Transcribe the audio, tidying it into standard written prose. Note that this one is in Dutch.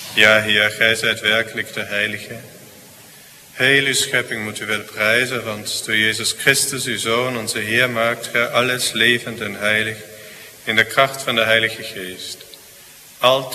Ja, Heer, gij zijt werkelijk de Heilige. Heel uw schepping moet u wel prijzen, want door Jezus Christus, uw Zoon, onze Heer, maakt gij alles levend en heilig in de kracht van de Heilige Geest. Altijd